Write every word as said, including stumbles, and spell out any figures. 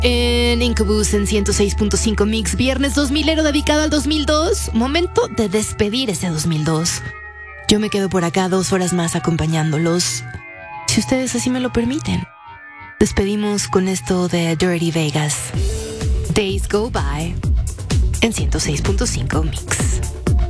en Incubus en ciento seis punto cinco Mix, viernes dos milero dedicado al dos mil dos. Momento de despedir ese dos mil dos. Yo me quedo por acá dos horas más acompañándolos, si ustedes así me lo permiten. Despedimos con esto de Dirty Vegas. Days Go By en ciento seis punto cinco Mix.